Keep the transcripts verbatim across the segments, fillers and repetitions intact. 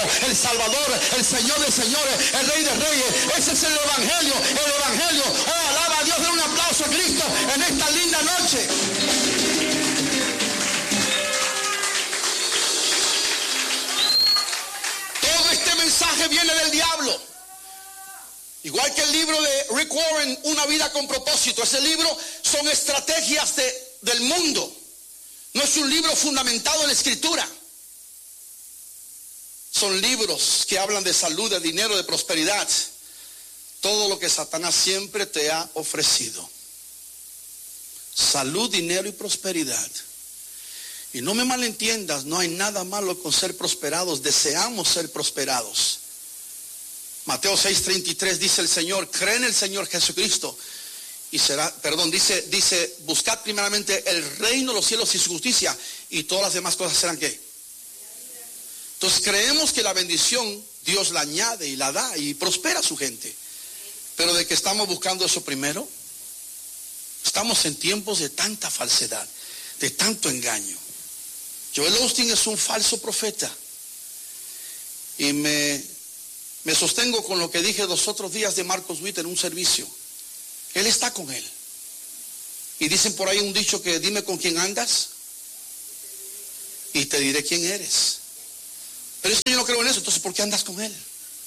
el Salvador, el Señor de señores, el Rey de reyes. Ese es el Evangelio, el Evangelio. Oh, alaba a Dios, den un aplauso a Cristo en esta linda noche. Todo este mensaje viene del diablo. Igual que el libro de Rick Warren, Una vida con propósito. Ese libro son estrategias de, del mundo. No es un libro fundamentado en la escritura. Son libros que hablan de salud, de dinero, de prosperidad. Todo lo que Satanás siempre te ha ofrecido. Salud, dinero y prosperidad. Y no me malentiendas, no hay nada malo con ser prosperados. Deseamos ser prosperados. Mateo seis treinta y tres dice el Señor, cree en el Señor Jesucristo y será, perdón, dice, dice, buscad primeramente el reino de los cielos y su justicia y todas las demás cosas serán ¿qué? Entonces creemos que la bendición Dios la añade y la da y prospera a su gente. Pero de que estamos buscando eso primero, estamos en tiempos de tanta falsedad, de tanto engaño. Joel Osteen es un falso profeta y me... Me sostengo con lo que dije los otros días de Marcos Witt en un servicio. Él está con él. Y dicen por ahí un dicho que dime con quién andas y te diré quién eres. Pero es que yo no creo en eso, entonces ¿por qué andas con él?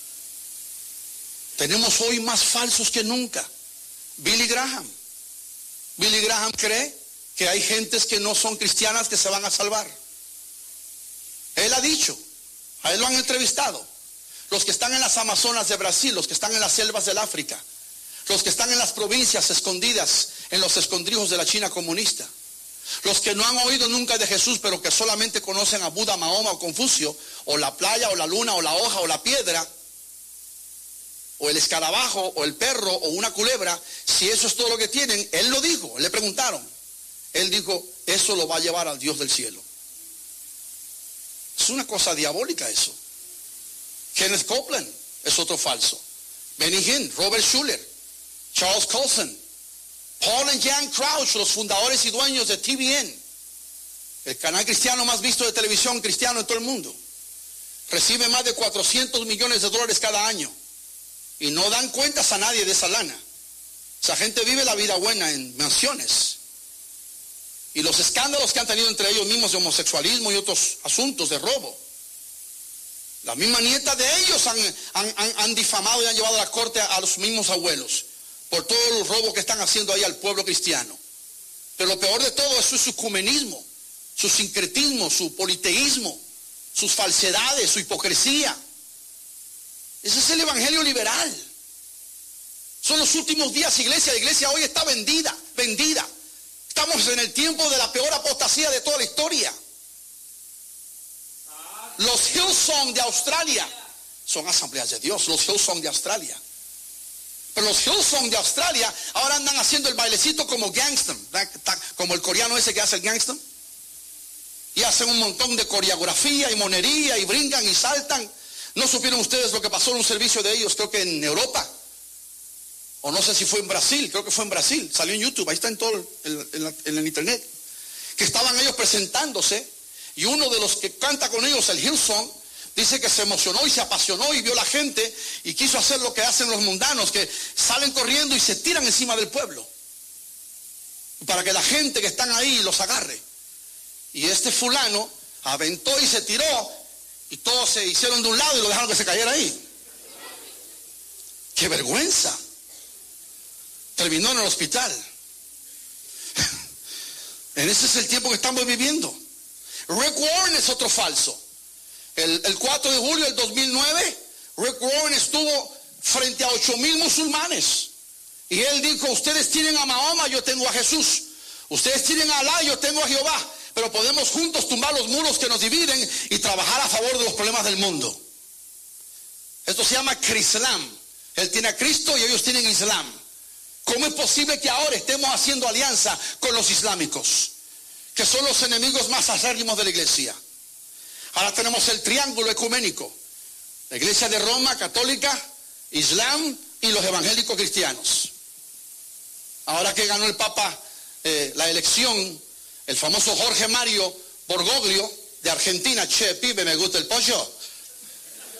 Tenemos hoy más falsos que nunca. Billy Graham. Billy Graham cree que hay gentes que no son cristianas que se van a salvar. Él ha dicho, a él lo han entrevistado. Los que están en las Amazonas de Brasil, los que están en las selvas del África, los que están en las provincias escondidas, en los escondrijos de la China comunista, los que no han oído nunca de Jesús, pero que solamente conocen a Buda, Mahoma o Confucio, o la playa, o la luna, o la hoja, o la piedra, o el escarabajo, o el perro, o una culebra, si eso es todo lo que tienen, él lo dijo, le preguntaron, él dijo, eso lo va a llevar al Dios del cielo. Es una cosa diabólica eso. Kenneth Copeland es otro falso. Benny Hinn, Robert Schuller, Charles Colson, Paul and Jan Crouch, los fundadores y dueños de T V N, el canal cristiano más visto de televisión cristiano en todo el mundo. Recibe más de cuatrocientos millones de dólares cada año y no dan cuentas a nadie de esa lana. Esa gente vive la vida buena en mansiones. Y los escándalos que han tenido entre ellos mismos de homosexualismo y otros asuntos de robo. La misma nieta de ellos han, han, han, han difamado y han llevado a la corte a, a los mismos abuelos por todos los robos que están haciendo ahí al pueblo cristiano. Pero lo peor de todo eso es su ecumenismo, su sincretismo, su politeísmo, sus falsedades, su hipocresía. Ese es el evangelio liberal. Son los últimos días, iglesia. La iglesia hoy está vendida, vendida. Estamos en el tiempo de la peor apostasía de toda la historia. Los Hillsong de Australia son asambleas de Dios, los Hillsong de Australia. Pero los Hillsong de Australia ahora andan haciendo el bailecito como gangster, como el coreano ese que hace el gangster. Y hacen un montón de coreografía y monería y brincan y saltan. ¿No supieron ustedes lo que pasó en un servicio de ellos? Creo que en Europa. O no sé si fue en Brasil, creo que fue en Brasil. Salió en YouTube, ahí está en todo el, en, la, en el internet. Que estaban ellos presentándose. Y uno de los que canta con ellos, el Hillsong, dice que se emocionó y se apasionó y vio la gente y quiso hacer lo que hacen los mundanos, que salen corriendo y se tiran encima del pueblo. Para que la gente que están ahí los agarre. Y este fulano aventó y se tiró y todos se hicieron de un lado y lo dejaron que se cayera ahí. ¡Qué vergüenza! Terminó en el hospital. En ese es el tiempo que estamos viviendo. Rick Warren es otro falso. El, el cuatro de julio del dos mil nueve, Rick Warren estuvo frente a ocho mil musulmanes. Y él dijo, ustedes tienen a Mahoma, yo tengo a Jesús. Ustedes tienen a Alá, yo tengo a Jehová. Pero podemos juntos tumbar los muros que nos dividen y trabajar a favor de los problemas del mundo. Esto se llama Crislam. Él tiene a Cristo y ellos tienen Islam. ¿Cómo es posible que ahora estemos haciendo alianza con los islámicos, que son los enemigos más acérrimos de la iglesia? Ahora tenemos el triángulo ecuménico: la iglesia de Roma católica, Islam y los evangélicos cristianos. Ahora que ganó el Papa eh, la elección, el famoso Jorge Mario Bergoglio de Argentina, che, pibe, me gusta el pollo.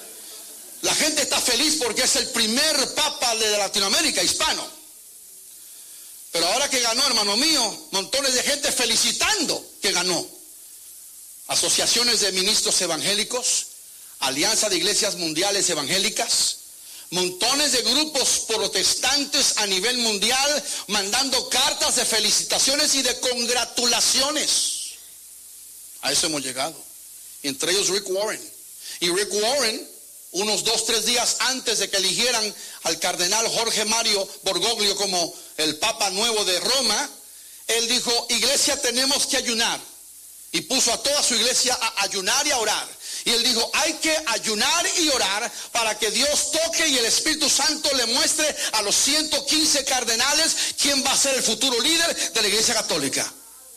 gente está feliz porque es el primer papa de Latinoamérica, hispano. Pero ahora que ganó, hermano mío, montones de gente felicitando que ganó. Asociaciones de ministros evangélicos, alianza de iglesias mundiales evangélicas, montones de grupos protestantes a nivel mundial mandando cartas de felicitaciones y de congratulaciones. A eso hemos llegado. Entre ellos Rick Warren. Y Rick Warren, unos dos, tres días antes de que eligieran al cardenal Jorge Mario Bergoglio como el Papa nuevo de Roma, él dijo, iglesia, tenemos que ayunar. Y puso a toda su iglesia a ayunar y a orar. Y él dijo, hay que ayunar y orar para que Dios toque y el Espíritu Santo le muestre a los ciento quince cardenales quién va a ser el futuro líder de la Iglesia Católica.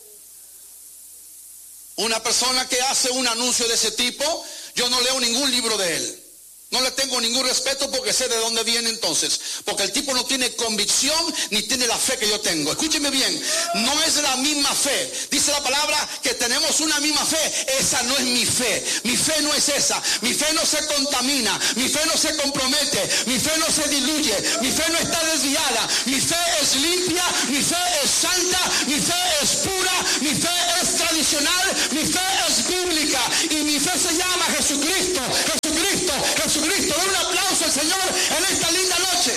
Una persona que hace un anuncio de ese tipo, yo no leo ningún libro de él. No le tengo ningún respeto porque sé de dónde viene entonces. Porque el tipo no tiene convicción ni tiene la fe que yo tengo. Escúcheme bien, no es la misma fe. Dice la palabra que tenemos una misma fe. Esa no es mi fe. Mi fe no es esa. Mi fe no se contamina. Mi fe no se compromete. Mi fe no se diluye. Mi fe no está desviada. Mi fe es limpia. Mi fe es santa. Mi fe es pura. Mi fe es tradicional. Mi fe es bíblica. Y mi fe se llama Jesucristo. Jesucristo. Jesucristo. Cristo, un aplauso al Señor en esta linda noche.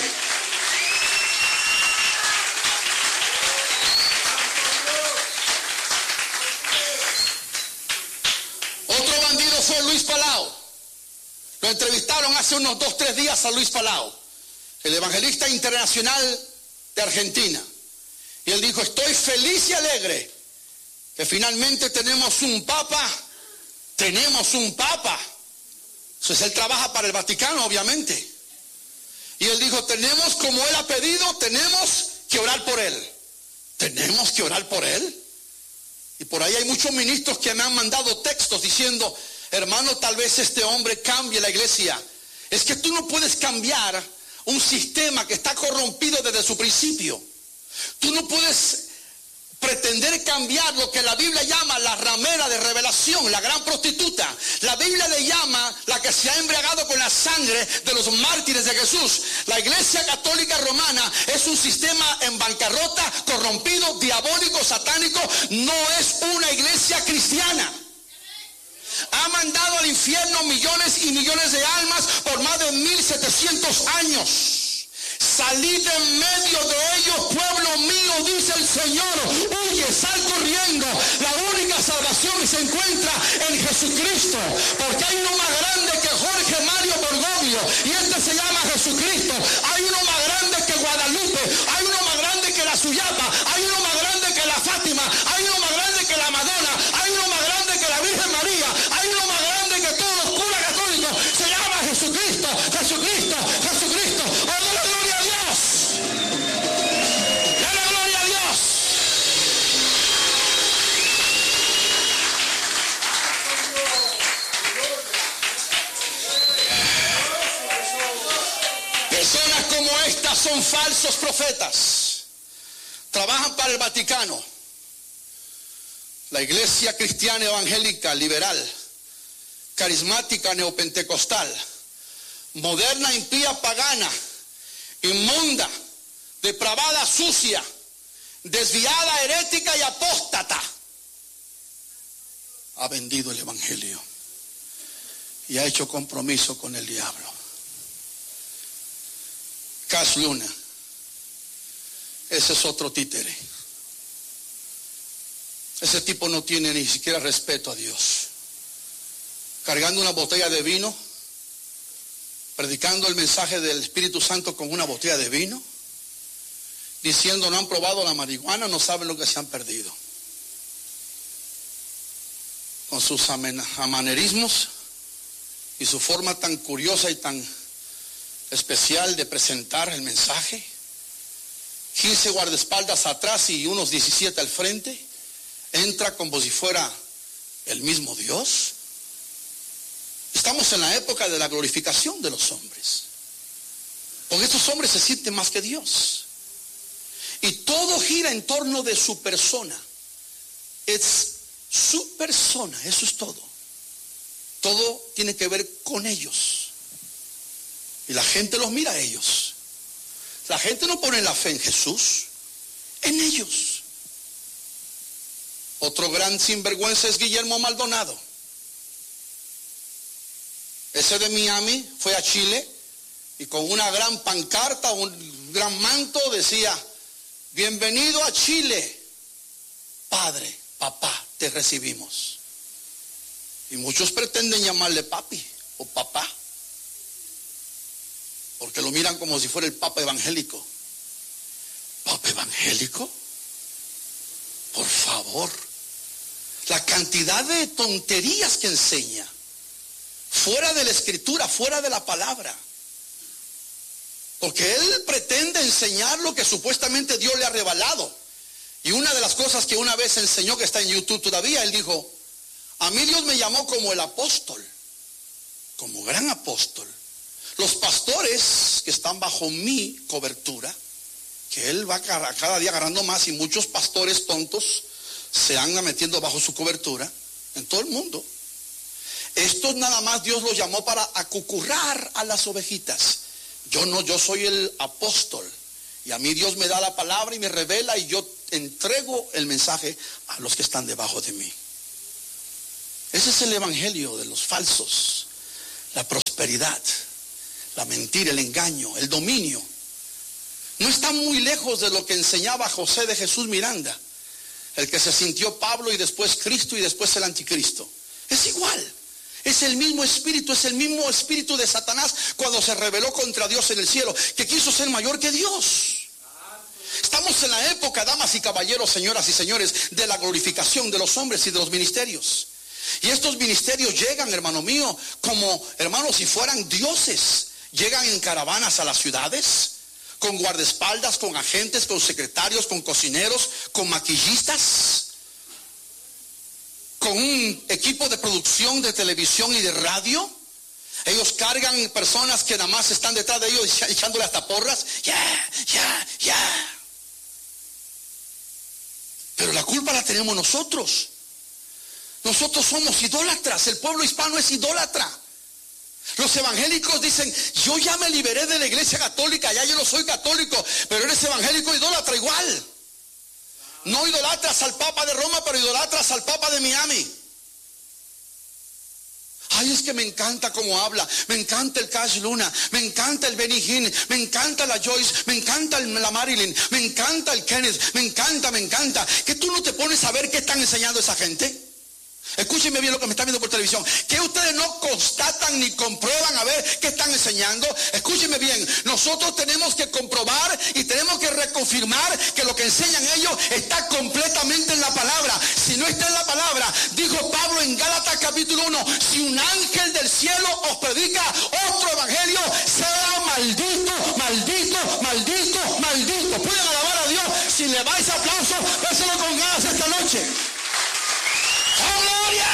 Otro bandido fue Luis Palau. Lo entrevistaron hace unos dos, tres días a Luis Palau, el evangelista internacional de Argentina. Y él dijo, estoy feliz y alegre que finalmente tenemos un papa, tenemos un papa. Entonces él trabaja para el Vaticano, obviamente. Y él dijo, tenemos, como él ha pedido, tenemos que orar por él. Tenemos que orar por él. Y por ahí hay muchos ministros que me han mandado textos diciendo, hermano, tal vez este hombre cambie la iglesia. Es que tú no puedes cambiar un sistema que está corrompido desde su principio. Tú no puedes pretender cambiar lo que la Biblia llama la ramera de revelación, la gran prostituta. La Biblia le llama la que se ha embriagado con la sangre de los mártires de Jesús. La Iglesia Católica Romana es un sistema en bancarrota, corrompido, diabólico, satánico. No es una iglesia cristiana. Ha mandado al infierno millones y millones de almas por más de mil setecientos años. Salid en medio de ellos, pueblo mío, dice el Señor. Huye, sal corriendo. La única salvación se encuentra en Jesucristo. Porque hay uno más grande que Jorge Mario Bergoglio. Y este se llama Jesucristo. Hay uno más grande que Guadalupe. Hay uno más grande que la Suyapa. Hay uno más grande que la Fátima. Hay uno más grande que la Madonna. Hay uno más grande que la Virgen María. Hay uno más grande que todos los curas católicos. Se llama Jesucristo. Jesucristo. Jesucristo. ¡Oh, la gloria a Dios! ¡La gloria a Dios! Personas como estas son falsos profetas. Trabajan para el Vaticano. La iglesia cristiana evangélica, liberal, carismática, neopentecostal, moderna, impía, pagana, inmunda, depravada, sucia, desviada, herética y apóstata, ha vendido el evangelio y ha hecho compromiso con el diablo. Cass Luna, ese es otro títere. Ese tipo no tiene ni siquiera respeto a Dios. Cargando una botella de vino, predicando el mensaje del Espíritu Santo con una botella de vino, diciendo no han probado la marihuana, no saben lo que se han perdido. Con sus amanerismos y su forma tan curiosa y tan especial de presentar el mensaje, quince guardaespaldas atrás y unos diecisiete al frente, entra como si fuera el mismo Dios. Estamos en la época de la glorificación de los hombres, porque estos hombres se sienten más que Dios, y todo gira en torno de su persona. Es su persona, eso es todo. Todo tiene que ver con ellos. Y la gente los mira a ellos. La gente no pone la fe en Jesús, en ellos. Otro gran sinvergüenza es Guillermo Maldonado. Ese de Miami fue a Chile y con una gran pancarta, un gran manto decía: bienvenido a Chile, padre, papá, te recibimos. Y muchos pretenden llamarle papi o papá, porque lo miran como si fuera el papa evangélico. ¿Papa evangélico? Por favor. La cantidad de tonterías que enseña, fuera de la escritura, fuera de la palabra. Porque él pretende enseñar lo que supuestamente Dios le ha revelado. Y una de las cosas que una vez enseñó, que está en YouTube todavía, él dijo: a mí Dios me llamó como el apóstol, como gran apóstol. Los pastores que están bajo mi cobertura, que él va cada día agarrando más, y muchos pastores tontos se andan metiendo bajo su cobertura en todo el mundo. Estos nada más Dios los llamó para acucurrar a las ovejitas. Yo no, yo soy el apóstol, y a mí Dios me da la palabra y me revela, y yo entrego el mensaje a los que están debajo de mí. Ese es el evangelio de los falsos. La prosperidad, la mentira, el engaño, el dominio. No está muy lejos de lo que enseñaba José de Jesús Miranda, el que se sintió Pablo y después Cristo y después el anticristo. Es igual. Es el mismo espíritu, es el mismo espíritu de Satanás cuando se rebeló contra Dios en el cielo, que quiso ser mayor que Dios. Estamos en la época, damas y caballeros, señoras y señores, de la glorificación de los hombres y de los ministerios. Y estos ministerios llegan, hermano mío, como, hermanos, si fueran dioses. Llegan en caravanas a las ciudades, con guardaespaldas, con agentes, con secretarios, con cocineros, con maquillistas, con un equipo de producción de televisión y de radio. Ellos cargan personas que nada más están detrás de ellos echándole hasta porras. Ya, ya, ya. Pero la culpa la tenemos nosotros. Nosotros somos idólatras. El pueblo hispano es idólatra. Los evangélicos dicen: yo ya me liberé de la iglesia católica, ya yo no soy católico, pero eres evangélico idólatra igual. No idolatras al Papa de Roma, pero idolatras al Papa de Miami. Ay, es que me encanta cómo habla, me encanta el Cash Luna, me encanta el Benny Hinn, me encanta la Joyce, me encanta el, la Marilyn, me encanta el Kenneth, me encanta, me encanta. ¿Que tú no te pones a ver qué están enseñando esa gente? Escúchenme bien lo que me están viendo por televisión. Que ustedes no constatan ni comprueban a ver qué están enseñando. Escúchenme bien. Nosotros tenemos que comprobar y tenemos que reconfirmar que lo que enseñan ellos está completamente en la palabra. Si no está en la palabra, dijo Pablo en Gálatas capítulo uno: si un ángel del cielo os predica otro evangelio, sea maldito, maldito, maldito, maldito. Pueden alabar a Dios. Si le vais aplauso, déselo con ganas esta noche. ¡Oh, gloria!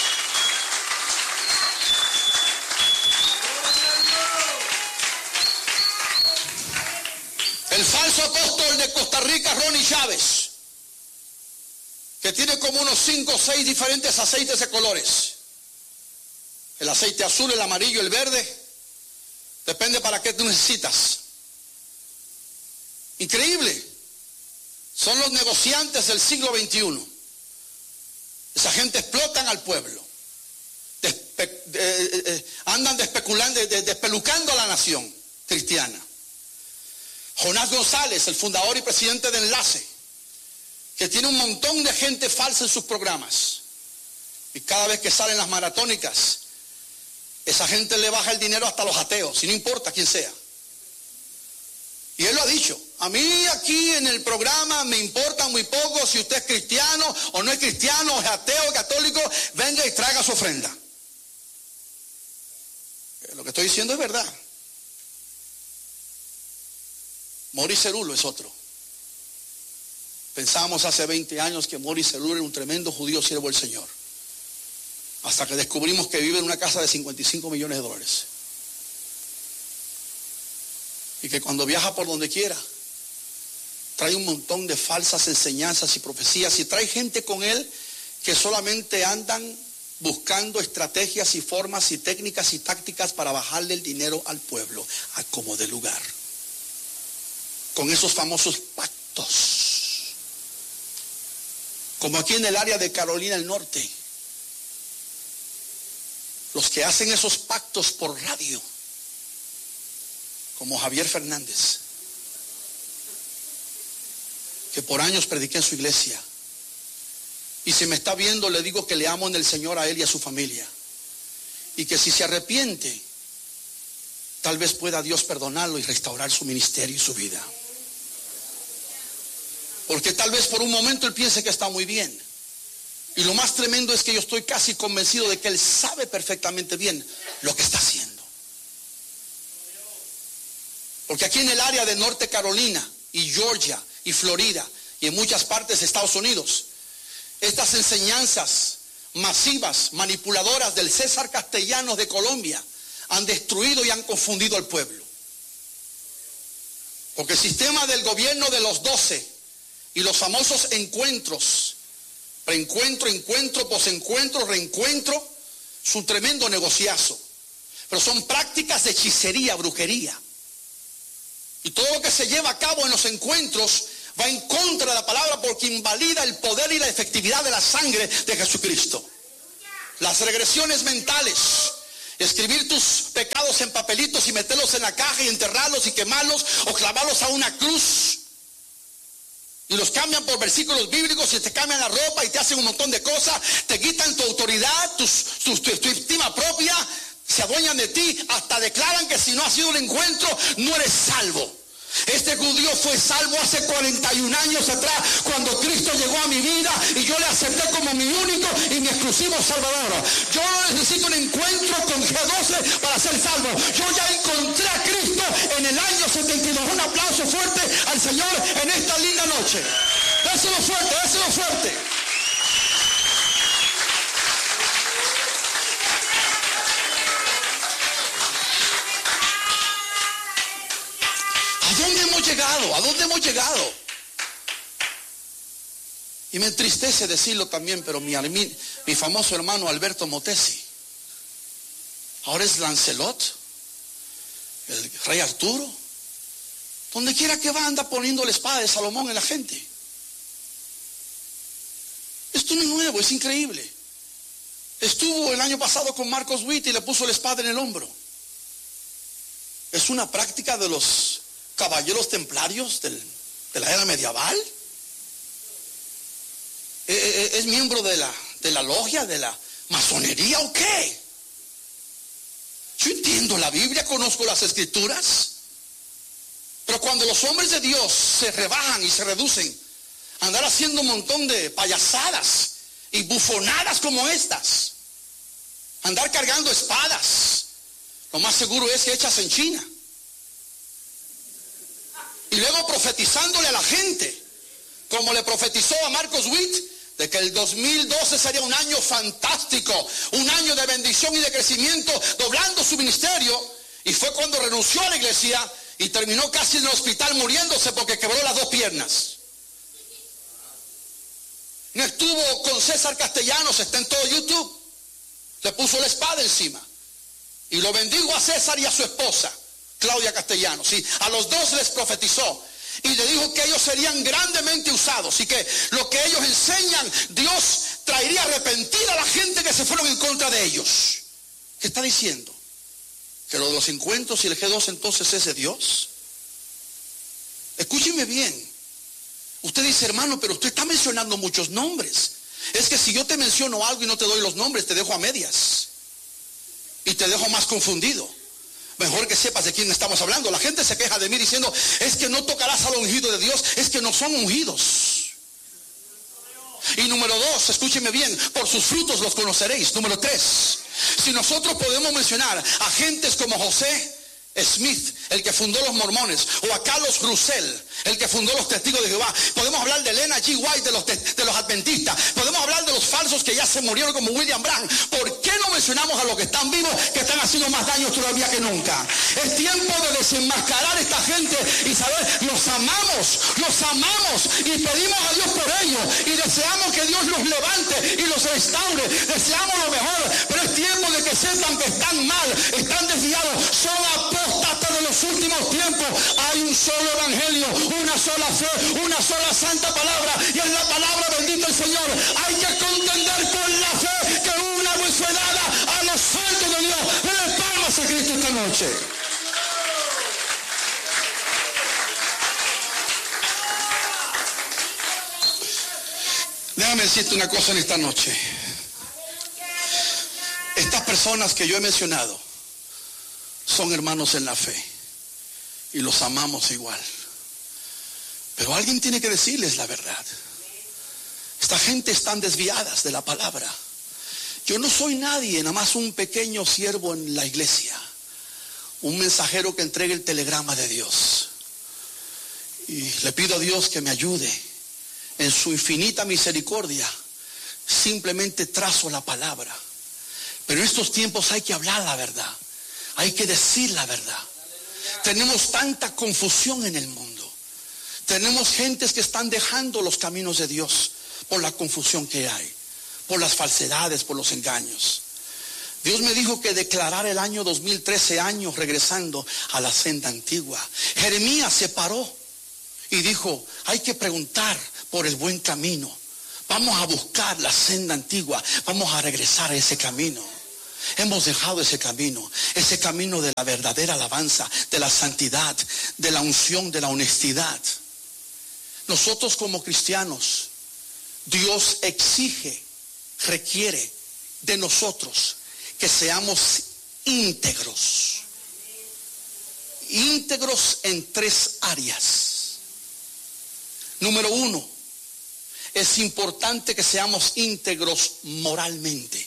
El falso apóstol de Costa Rica, Ronnie Chávez, que tiene como unos cinco o seis diferentes aceites de colores. El aceite azul, el amarillo, el verde. Depende para qué tú necesitas. Increíble. Son los negociantes del siglo veintiuno. Esa gente explotan al pueblo. Despe, de, de, de, andan despeculando, de, de, despelucando a la nación cristiana. Jonás González, el fundador y presidente de Enlace, que tiene un montón de gente falsa en sus programas. Y cada vez que salen las maratónicas, esa gente le baja el dinero hasta a los ateos, y no importa quién sea. Y él lo ha dicho: a mí aquí en el programa me importa muy poco si usted es cristiano o no es cristiano, o es ateo o católico, venga y traiga su ofrenda. Lo que estoy diciendo es verdad. Maurice Cerulo es otro. Pensábamos hace veinte años que Maurice Cerulo era un tremendo judío siervo del Señor, hasta que descubrimos que vive en una casa de cincuenta y cinco millones de dólares. Y que cuando viaja por donde quiera, trae un montón de falsas enseñanzas y profecías, y trae gente con él que solamente andan buscando estrategias y formas y técnicas y tácticas para bajarle el dinero al pueblo a como de lugar. Con esos famosos pactos. Como aquí en el área de Carolina del Norte. Los que hacen esos pactos por radio. Como Javier Fernández. Que por años prediqué en su iglesia. Y si me está viendo, le digo que le amo en el Señor a él y a su familia. Y que si se arrepiente, tal vez pueda Dios perdonarlo y restaurar su ministerio y su vida. Porque tal vez por un momento él piense que está muy bien. Y lo más tremendo es que yo estoy casi convencido de que él sabe perfectamente bien lo que está haciendo. Porque aquí en el área de Norte Carolina y Georgia y Florida y en muchas partes de Estados Unidos, estas enseñanzas masivas, manipuladoras del César Castellanos de Colombia han destruido y han confundido al pueblo. Porque el sistema del gobierno de los doce y los famosos encuentros, preencuentro, encuentro, posencuentro, reencuentro, es un tremendo negociazo. Pero son prácticas de hechicería, brujería. Y todo lo que se lleva a cabo en los encuentros va en contra de la palabra porque invalida el poder y la efectividad de la sangre de Jesucristo. Las regresiones mentales, escribir tus pecados en papelitos y meterlos en la caja y enterrarlos y quemarlos o clavarlos a una cruz. Y los cambian por versículos bíblicos y te cambian la ropa y te hacen un montón de cosas. Te quitan tu autoridad, tus, tu, tu, tu estima propia, se adueñan de ti, hasta declaran que si no ha sido un encuentro, no eres salvo. Este judío fue salvo hace cuarenta y un años atrás, cuando Cristo llegó a mi vida y yo le acepté como mi único y mi exclusivo Salvador. Yo no necesito un encuentro con G doce para ser salvo. Yo ya encontré a Cristo en el año setenta y dos. Un aplauso fuerte al Señor en esta linda noche. Déselo fuerte, déselo fuerte. ¿A dónde hemos llegado? ¿A dónde hemos llegado? Y me entristece decirlo también, pero mi, mi, mi famoso hermano Alberto Motesi, ahora es Lancelot, el rey Arturo. Donde quiera que va anda poniendo la espada de Salomón en la gente. Esto no es nuevo, es increíble. Estuvo el año pasado con Marcos Witt y le puso la espada en el hombro. Es una práctica de los caballeros templarios del, de la era medieval. ¿Es miembro de la, de la logia, de la masonería o qué? Yo entiendo la Biblia, conozco las escrituras, pero cuando los hombres de Dios se rebajan y se reducen a andar haciendo un montón de payasadas y bufonadas como estas, andar cargando espadas, lo más seguro es que hechas en China. Y luego profetizándole a la gente, como le profetizó a Marcos Witt, de que el dos mil doce sería un año fantástico, un año de bendición y de crecimiento, doblando su ministerio. Y fue cuando renunció a la iglesia y terminó casi en el hospital muriéndose porque quebró las dos piernas. No estuvo con César Castellanos, está en todo YouTube. Le puso la espada encima. Y lo bendigo a César y a su esposa, Claudia Castellanos. Sí, a los dos les profetizó. Y le dijo que ellos serían grandemente usados y que lo que ellos enseñan, Dios traería arrepentida a la gente que se fueron en contra de ellos. ¿Qué está diciendo? Que lo de los encuentros y el G dos entonces es de Dios. Escúcheme bien. Usted dice, hermano, pero usted está mencionando muchos nombres. Es que si yo te menciono algo y no te doy los nombres, te dejo a medias. Y te dejo más confundido. Mejor que sepas de quién estamos hablando. La gente se queja de mí diciendo, es que no tocarás al ungido de Dios. Es que no son ungidos. Y número dos, escúcheme bien, por sus frutos los conoceréis. Número tres, si nosotros podemos mencionar a gentes como José Smith, el que fundó los mormones, o a Carlos Russell, el que fundó los testigos de Jehová. Podemos hablar de Elena G. White, de los, de los adventistas. Podemos hablar de los falsos que ya se murieron, como William Branham. ¿Por qué no mencionamos a los que están vivos, que están haciendo más daño todavía que nunca? Es tiempo de desenmascarar a esta gente y saber, los amamos, los amamos y pedimos a Dios por ellos y deseamos que Dios los levante y los restaure. Deseamos lo mejor, pero es tiempo de que sepan que están mal, están desviados, son apóstatas de los últimos tiempos. Hay un solo evangelio, una sola fe, una sola santa palabra, y en la palabra bendita el Señor. Hay que contender con la fe que una vez fue dada a los santos de Dios. Denle palmas a Cristo esta noche. Déjame decirte una cosa en esta noche. Estas personas que yo he mencionado son hermanos en la fe y los amamos igual. Pero alguien tiene que decirles la verdad. Esta gente están desviadas de la palabra. Yo no soy nadie, nada más un pequeño siervo en la iglesia, un mensajero que entregue el telegrama de Dios. Y le pido a Dios que me ayude. En su infinita misericordia, simplemente trazo la palabra. Pero en estos tiempos hay que hablar la verdad. Hay que decir la verdad. Tenemos tanta confusión en el mundo. Tenemos gentes que están dejando los caminos de Dios por la confusión que hay, por las falsedades, por los engaños. Dios me dijo que declarara el año dos mil trece años regresando a la senda antigua. Jeremías se paró y dijo, hay que preguntar por el buen camino. Vamos a buscar la senda antigua. Vamos a regresar a ese camino. Hemos dejado ese camino. Ese camino de la verdadera alabanza, de la santidad, de la unción, de la honestidad. Nosotros como cristianos, Dios exige, requiere de nosotros que seamos íntegros. Íntegros en tres áreas. Número uno, es importante que seamos íntegros moralmente.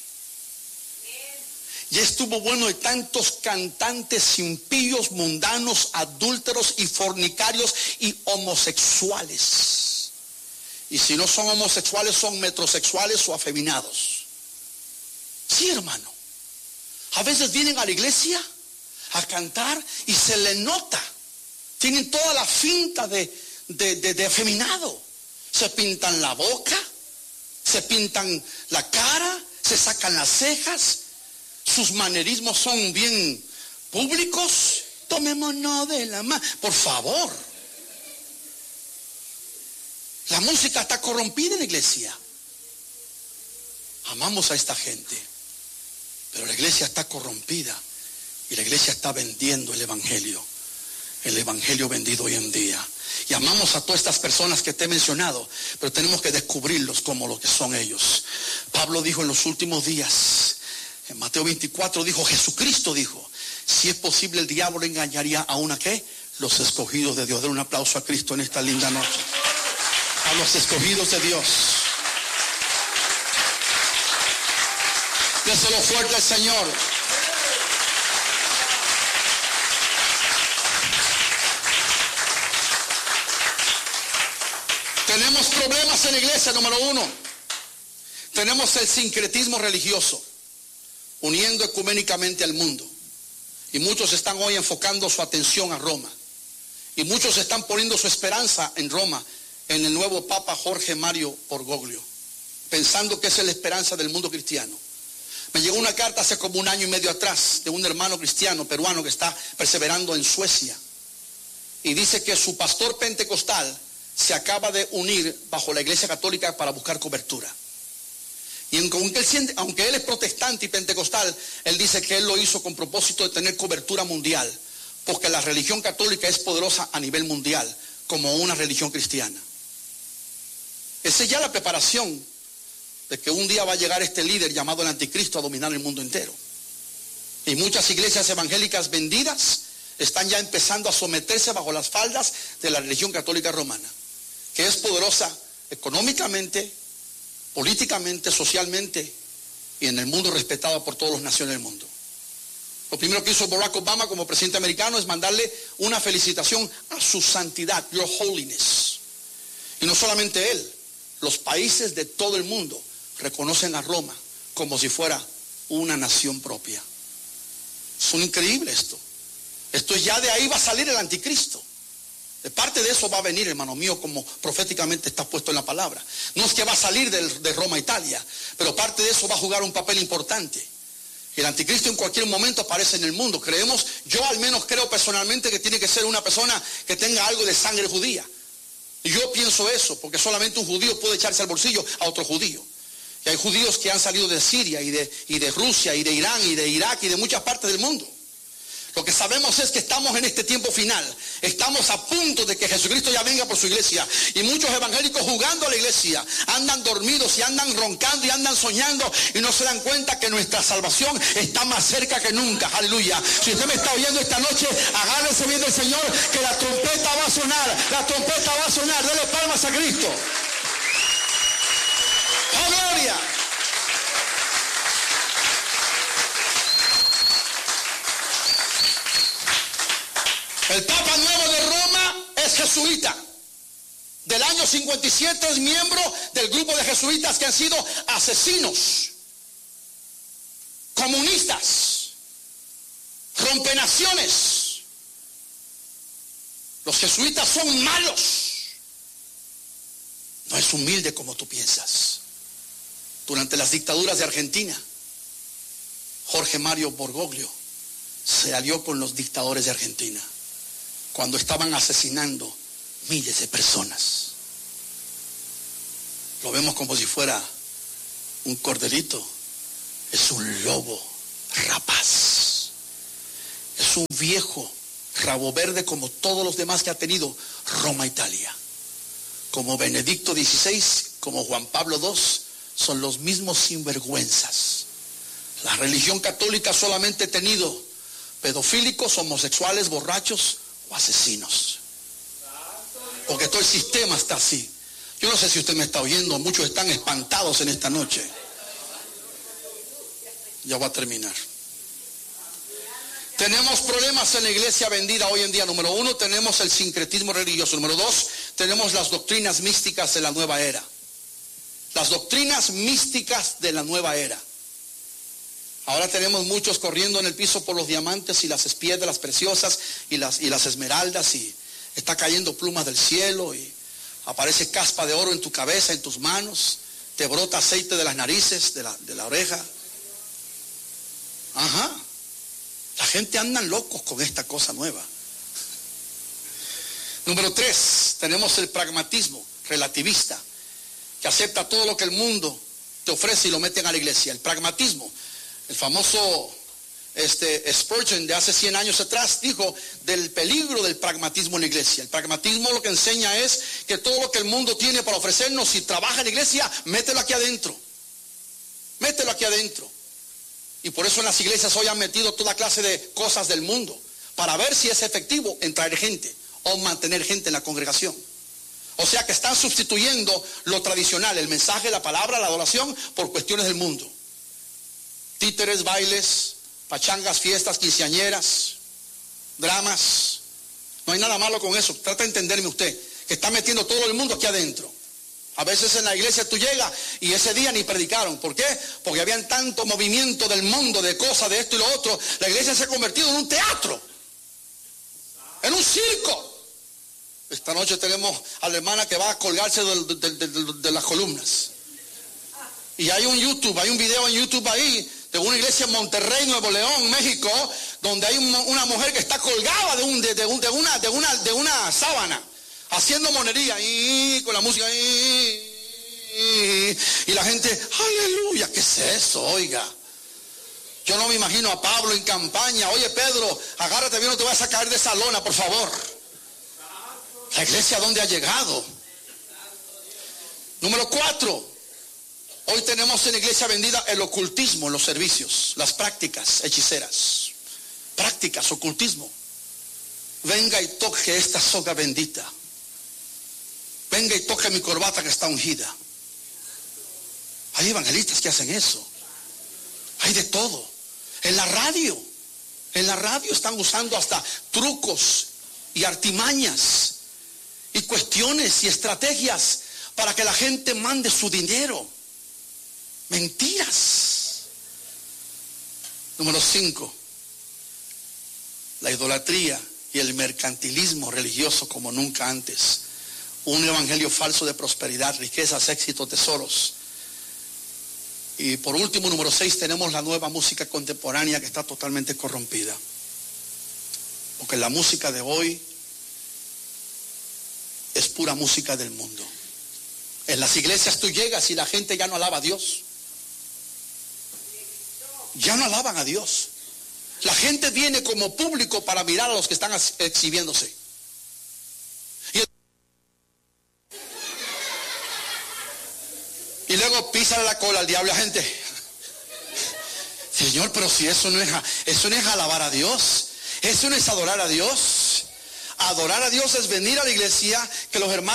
Ya estuvo bueno de tantos cantantes impíos, mundanos, adúlteros y fornicarios y homosexuales. Y si no son homosexuales, son metrosexuales o afeminados. Sí, hermano. A veces vienen a la iglesia a cantar y se le nota. Tienen toda la finta de... De, de, de afeminado. Se pintan la boca, se pintan la cara, se sacan las cejas, sus manerismos son bien públicos. Tomémonos de la mano, por favor. La música está corrompida en la iglesia. Amamos a esta gente, pero la iglesia está corrompida y la iglesia está vendiendo el evangelio. El evangelio vendido hoy en día. Y amamos a todas estas personas que te he mencionado, pero tenemos que descubrirlos como lo que son ellos. Pablo dijo en los últimos días, en Mateo veinticuatro dijo, Jesucristo dijo, si es posible el diablo engañaría a una ¿qué? Los escogidos de Dios. Den un aplauso a Cristo en esta linda noche. A los escogidos de Dios. Déselo fuerte al Señor. Tenemos problemas en la iglesia, número uno. Tenemos el sincretismo religioso, uniendo ecuménicamente al mundo. Y muchos están hoy enfocando su atención a Roma. Y muchos están poniendo su esperanza en Roma, en el nuevo Papa Jorge Mario Bergoglio, pensando que esa es la esperanza del mundo cristiano. Me llegó una carta hace como un año y medio atrás de un hermano cristiano peruano que está perseverando en Suecia. Y dice que su pastor pentecostal se acaba de unir bajo la iglesia católica para buscar cobertura. Y aunque él, siente, aunque él es protestante y pentecostal, él dice que él lo hizo con propósito de tener cobertura mundial, porque la religión católica es poderosa a nivel mundial, como una religión cristiana. Esa es ya la preparación de que un día va a llegar este líder llamado el anticristo a dominar el mundo entero. Y muchas iglesias evangélicas vendidas están ya empezando a someterse bajo las faldas de la religión católica romana, que es poderosa económicamente, políticamente, socialmente y en el mundo respetada por todas las naciones del mundo. Lo primero que hizo Barack Obama como presidente americano es mandarle una felicitación a su santidad, your holiness. Y no solamente él, los países de todo el mundo reconocen a Roma como si fuera una nación propia. Es un increíble esto. Esto ya de ahí va a salir el anticristo. De parte de eso va a venir, hermano mío, como proféticamente está puesto en la palabra. No es que va a salir de, de Roma, Italia, pero parte de eso va a jugar un papel importante. El anticristo en cualquier momento aparece en el mundo. Creemos, yo al menos creo personalmente que tiene que ser una persona que tenga algo de sangre judía. Y yo pienso eso, porque solamente un judío puede echarse al bolsillo a otro judío. Y hay judíos que han salido de Siria y de, y de Rusia y de Irán y de Irak y de muchas partes del mundo. Lo que sabemos es que estamos en este tiempo final. Estamos a punto de que Jesucristo ya venga por su iglesia. Y muchos evangélicos jugando a la iglesia andan dormidos y andan roncando y andan soñando y no se dan cuenta que nuestra salvación está más cerca que nunca. Aleluya. Si usted me está oyendo esta noche, agárrese bien del Señor, que la trompeta va a sonar. La trompeta va a sonar. Dele palmas a Cristo. ¡Oh, gloria! El Papa Nuevo de Roma es jesuita. Del año cincuenta y siete es miembro del grupo de jesuitas que han sido asesinos, comunistas, rompenaciones. Los jesuitas son malos. No es humilde como tú piensas. Durante las dictaduras de Argentina, Jorge Mario Bergoglio se alió con los dictadores de Argentina cuando estaban asesinando miles de personas. Lo vemos como si fuera un corderito. Es un lobo rapaz. Es un viejo rabo verde como todos los demás que ha tenido Roma, Italia. Como Benedicto dieciséis, como Juan Pablo segundo, son los mismos sinvergüenzas. La religión católica solamente ha tenido pedofílicos, homosexuales, borrachos o asesinos. Porque todo el sistema está así. Yo no sé si usted me está oyendo, muchos están espantados en esta noche. Ya voy a terminar. Tenemos problemas en la iglesia vendida hoy en día. Número uno, tenemos el sincretismo religioso. Número dos, tenemos las doctrinas místicas de la nueva era. Las doctrinas místicas de la nueva era. Ahora tenemos muchos corriendo en el piso por los diamantes y las piedras preciosas y las, y las esmeraldas, y está cayendo plumas del cielo y aparece caspa de oro en tu cabeza, en tus manos, te brota aceite de las narices, de la, de la oreja. Ajá. La gente anda locos con esta cosa nueva. Número tres, tenemos el pragmatismo relativista, que acepta todo lo que el mundo te ofrece y lo meten a la iglesia. El pragmatismo. El famoso este, Spurgeon de hace cien años atrás dijo del peligro del pragmatismo en la iglesia. El pragmatismo lo que enseña es que todo lo que el mundo tiene para ofrecernos, si trabaja en la iglesia, mételo aquí adentro. Mételo aquí adentro. Y por eso en las iglesias hoy han metido toda clase de cosas del mundo, para ver si es efectivo en traer gente o mantener gente en la congregación. O sea que están sustituyendo lo tradicional, el mensaje, la palabra, la adoración, por cuestiones del mundo. Títeres, bailes, pachangas, fiestas, quinceañeras, dramas. No hay nada malo con eso. Trata de entenderme usted, que está metiendo todo el mundo aquí adentro. A veces en la iglesia tú llegas y ese día ni predicaron. ¿Por qué? Porque habían tanto movimiento del mundo, de cosas, de esto y lo otro. La iglesia se ha convertido en un teatro, en un circo. Esta noche tenemos a la hermana que va a colgarse de, de, de, de, de las columnas. Y hay un YouTube, hay un video en YouTube ahí de una iglesia en Monterrey, Nuevo León, México, donde hay una mujer que está colgada de, un, de, de, un, de, una, de, una, de una sábana, haciendo monería, y con la música, y, y la gente, aleluya, ¿qué es eso? Oiga, yo no me imagino a Pablo en campaña. Oye, Pedro, agárrate bien, no te vas a caer de esa lona, por favor. La iglesia, ¿dónde ha llegado? Número cuatro. Hoy tenemos en la iglesia vendida el ocultismo en los servicios, las prácticas hechiceras, prácticas, ocultismo. Venga y toque esta soga bendita. Venga y toque mi corbata que está ungida. Hay evangelistas que hacen eso. Hay de todo. En la radio. En la radio están usando hasta trucos y artimañas y cuestiones y estrategias para que la gente mande su dinero. Mentiras. Número cinco, la idolatría y el mercantilismo religioso como nunca antes. Un evangelio falso de prosperidad, riquezas, éxito, tesoros. Y por último, número seis, tenemos la nueva música contemporánea que está totalmente corrompida. Porque la música de hoy es pura música del mundo. En las iglesias tú llegas y la gente ya no alaba a Dios. Ya no alaban a Dios. La gente viene como público para mirar a los que están exhibiéndose. Y, y luego pisa la cola al diablo a la gente. Señor, pero si eso no es, eso no es alabar a Dios. Eso no es adorar a Dios. Adorar a Dios es venir a la iglesia, que los hermanos